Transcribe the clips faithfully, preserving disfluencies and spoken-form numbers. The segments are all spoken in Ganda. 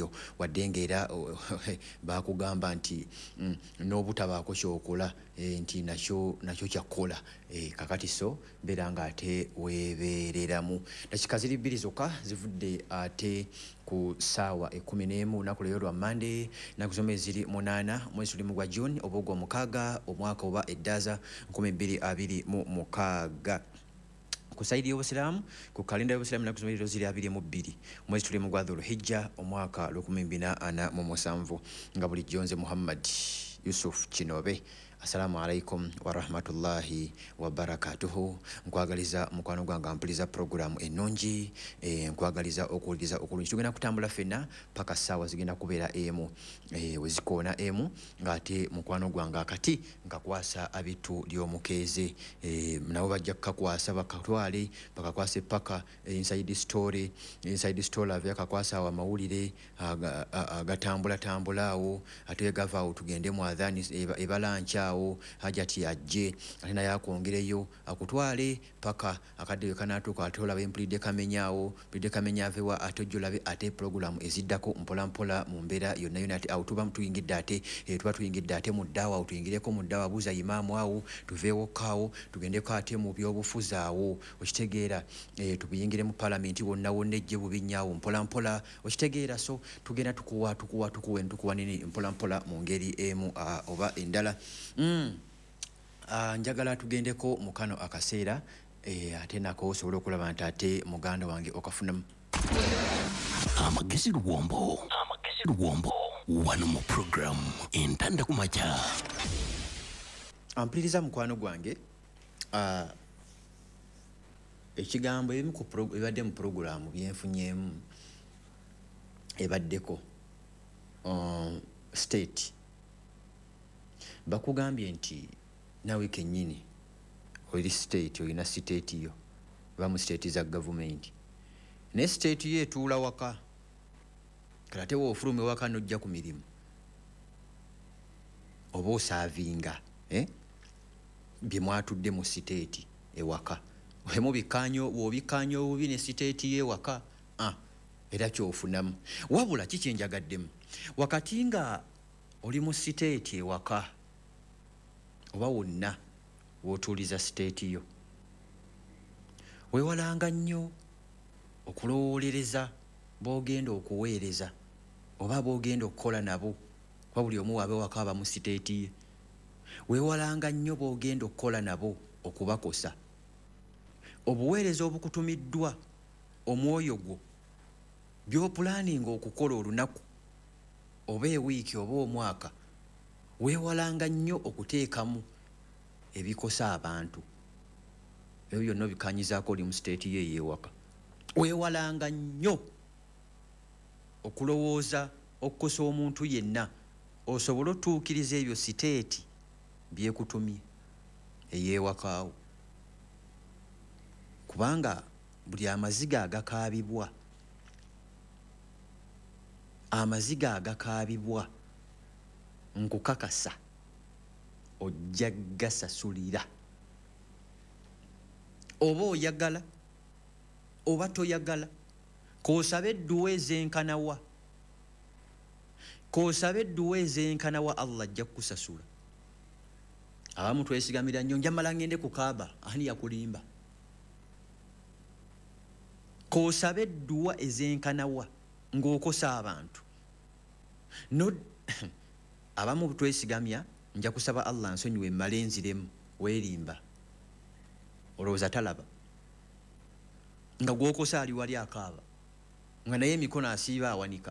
eyo wadde ng'era bakugamba nti mm, n'obutabaako kyokola e, nti nakyo nakyo kyakola e, kakati so beera ng'ate weebeereramu. Dakika ziri bbiri zokka zivudde ate ku ssaawa ekkumi n'emu olunaku leero lwa Monday, nnaku zombi ziri munaana mwezi tulimu gwa June oba ogwa mukaaga omwaka oba eddaaza nkumi bbiri abiri mu mukaaga. Ku saidi y'Obusiraamu ku kalenda y'Obusiraamu nnaku zombi ziri abiri mu bbiri mwezi tulimu gwa Dhulhijja omwaka lukumi bbiri ana mu musanvu nga bulijjo nze Muhammad Yusuf Kinobe. Assalamu alaikum wa rahmatullahi wa barakatuhu. Nkwagaliza mukwano gwange ampuliza programu ennungi, e, nkwagaliza okuwuliriza okulungi. Tugenda kutambula ffenna paka ssaawa zigenda kubeera emu e, wezikoona emu ng'ate mukwano gwange akati nkakwasa abitu ly'omukeeze e, nabo bajja kukakwasa bakatwale bakakwasa epaka e, inside story inside story ave akakwasa awo amawulire agatambula tambula awo ate gava awo tugende mu adhani ebalancha awo hajati ajje ate naye akwongereyo akutwale paka akadde kanatuuka ate olabe mpulidde kamenyaawo mpulidde kamenyaavewa ate ojjolabe ate programu eziddako mpola mpola mu mbeera yonna yonna ate awo tuba tuyingidde ate e, tuba tuyingidde ate mu ddaawa awo tuyingireko mu ddaawa buuza imaamu awo tuveewokko awo tugendeko ate mu byobufuzi awo okitegeera e, tubiyingire mu palamenti wonna wonna ejje bubinyaawo mpola mpola okitegeera. So tugenda tukuwa tukuwa tukuwa tukuwa nini mpola mpola mu ngeri emu uh, oba endala. Mm. Uh, njagala tugendeko mu kano akaseera e, ate nako osobola okulaba nti ate muganda wange okafunamu amagezi luwombo amagezi luwombo wano mu program entanda ku makya. Ampuliriza mukwano gwange uh, ekigambo ebimu ku ebadde mu programu byenfunyemu ebaddeko um, state bakugambye nti nawe kennyini oli state olina state yo ba mu state za government ne state ye tuula waka kalate wo ofulume waka nojja ku mirimu oba osaavinga eh? bye mwatudde mu state ewaka emu bikanyo wobikanyo obubi ne state ye waka ah, era kyofunamu wabula kikyenjagaddemu wakati nga oli mu state ewaka oba wonna w'otuuliza state yo weewalanga nnyo okulowoolereza b'ogenda okuweereza oba b'ogenda okukola nabo kuba buli omu waabe waka aba mu state ye. Weewalanga nnyo b'ogenda okukola nabo okubakosa obuweereza obukutumiddwa omwoyo gwo by'opulaninga okukola olunaku oba ewiiki oba omwaka weewalanga nnyo okuteekamu ebikosa abantu ebyo byonna bikanyizaako oli mu state ye yeewaka. Weewalanga nnyo okulowooza okukosa omuntu yenna osobole otuukiriza ebyo state byekutumye eyeewakaawo kubanga buli amaziga agakaabibwa amaziga agakaabibwa nkukakasa ojja gasasulira oba oyagala oba toyagala k'osaba edduwa ezenkanawa k'osaba edduwa ezenkanawa Allah ajja kukusasula. Abamu twesigamira nnyo njamala ngende ku Kaaba ani yakulimba k'osaba edduwa ezenkanawa ng'okosa abantu no abamu twesigamya nja kusaba Allah nsonyiwe mmale enziremu weerimba olowooza talaba nga gwokosa ali wali akaaba nga naye emikono asiiba awanika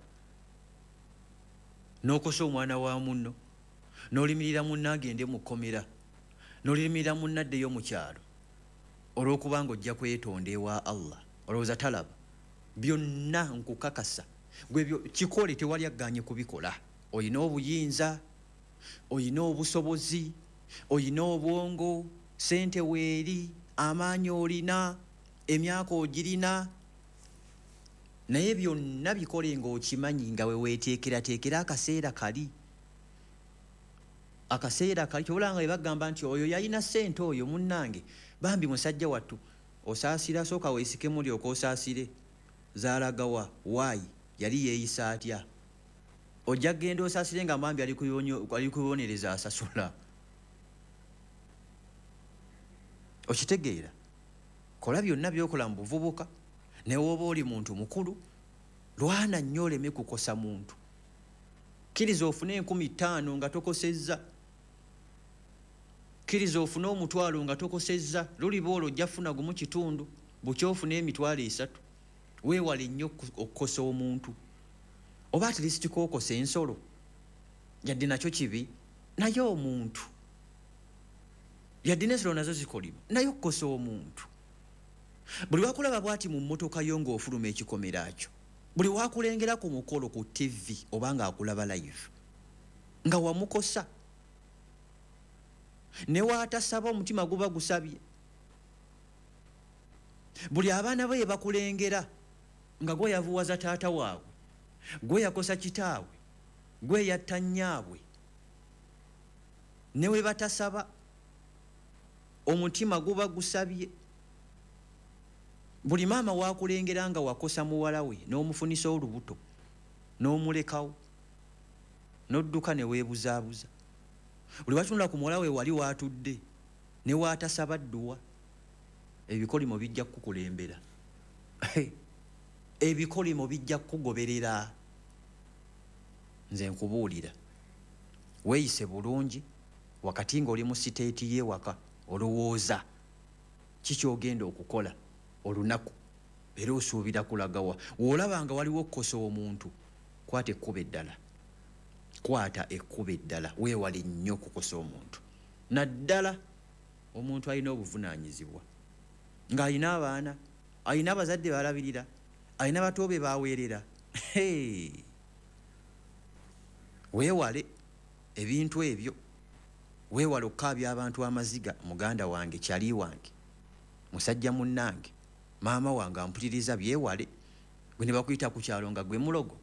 n'okosa omwana wa munno n'olimirira munno agende mu kkomera n'olimirira munno addeyo mu kyalo olw'okubanga ojja kwetonda ewa Allah olowooza talaba. Byonna nkukakasa gwebyo kikole tewali agganye kubikola. Oyina obuyinza oyina obusobozi oyina obwongo sente weeri amaanyi olina emyaka ogirina naye byonna bikole ng'okimanyi nga we weeteekerateekera akaseera kali akaseera kali kyobulanga bwe bagamba nti oyo yalina sente oyo munnange bambi musajja wattu osaasira sooka weesikemu lyoka osaasire zaalagawa waayi yali yeeyisa atya ojja genda osasire nga mambi ali kubonereza asasula. Okitegeera? Kola byonna byokola mu buvubuka ne woba oli muntu mukulu lwana nnyo oleme kukosa muntu. Kkiriza ofune enkumi ttaano nga tokosezza. Kkiriza ofune omutwalo nga tokosezza. Luliba olwo ojja funa gumu kitundu bukya ofune emitwalo esatu. Weewale nnyo okukosa omuntu. Oba at least kookosa ensolo yadde nakyo kibi naye omuntu. Yadde n'ensolo nazo zikolima naye okukosa omuntu. Buli wakulaba bw'ati mu mmotoka yo ng'ofuluma ekikomera kyo, buli wakulengera ku mukolo ku T V oba ng'akulaba live nga wamukosa ne waatasaba omutima guba gusabye. Buli abaana be bakulengera nga gwe yavuwaza taata waabwe, gwe yakosa kitaawe, gwe yatta nnyaabwe, ne we batasaba omutima guba gusabye. Buli maama waakulengera nga wakosa muwala we n'omufunisa olubuto n'omulekawo n'odduka ne weebuzaabuza. Buli watunula ku muwala we wali waatudde ne waatasaba dduwa, ebikolimo bijja kukulembera. Ebikolimo bijja kugoberera. Nze nkubuulira weeyise bulungi wakati ng'oli mu siteeti y'ewaka olowooza kiki ogenda okukola olunaku era osuubira kulagawa. W'olaba nga waliwo okukosa omuntu, kwata ekkuba eddala. Kwata ekkuba eddala. Weewale nnyo okukosa omuntu. Naddala omuntu alina obuvunaanyizibwa. Ng'alina abaana, alina abazadde balabirira, alina bato be baweerera. Hey! Weewale ebintu ebyo. Weewale okukaabya abantu amaziga. Muganda wange, kyali wange, musajja munnange, maama wange ampuliriza, byewale. Gwe ne bakuyita ku kyalo nga gwe mulogo.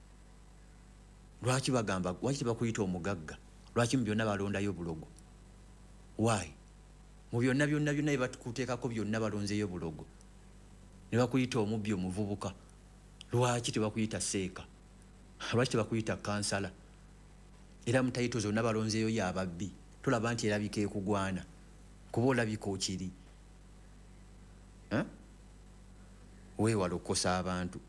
Lwaki bagamba, lwaki bakuyita omugagga? Lwaki mu byonna balondayo bulogo? Why? Mu byonna byonna byonna bye batukuteekako byonna balonzeeyo bulogo. Ne bakuyita omubbi omuvubuka. Lwaki tebakuyita seeka? Lwaki tebakuyita kansala? Era mu tayito zonna balonzeeyo y'ababbi. Tolaba nti erabika ekugwana kuba olabika okiri. Huh? Weewala okukosa abantu.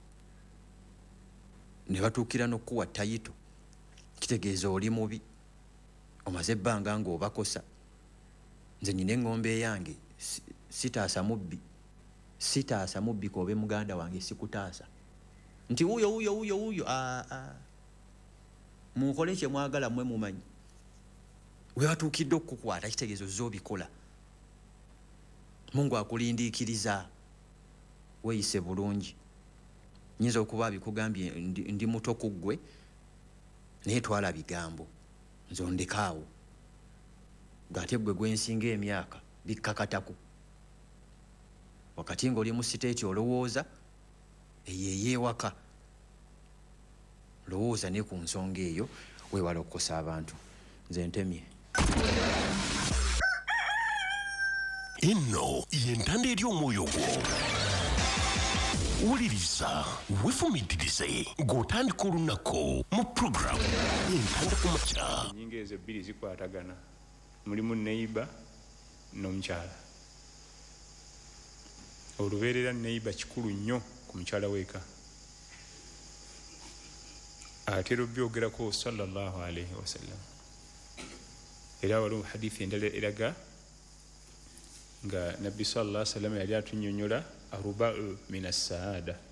Ne batuukira n'okkuwa tayito, kitegeeza oli mubi, omaze ebbanga ng'obakosa. Nze nyina eŋŋombe yange, sitaasa mubbi, sitaasa mubbi k'obe muganda wange, sikutaasa nti wuuyo wuuyo wuuyo wuuyo. Aa, munkole kye mwagala mmwe mumanyi. We batuukidde okukukwata kitegeeza ozze obikola. Mungu akulindiikiriza. Weeyise bulungi. Nyinza okuba abikugambye ndi, ndi muto ku ggwe naye twala bigambo nze ondekaawo ng'ate ggwe gwensinga emyaka bikkakataku. Wakati ng'oli mu siteeti olowooza eyo ey'ewaka. Lowooza ne ku nsonga eyo, weewala okukosa abantu. Nze ntemye. Enno y'entanda eri omwoyo gwo. Wuliriza, wefumitirize ng'otandika olunaku mu program entanda ku makya. Ennyingo ezo ebbiri zikwatagana. Mulimu neighbor n'omukyala. Olubeerera neighbor kikulu nnyo ku mukyala w'eka. Atera obyogerako sallallahu alaihi wasallam. Era waliwo hadithi endala eraga nga Nabbi sallallahu alaihi wasallam yali atunnyonnyola aruba'u min as-saada,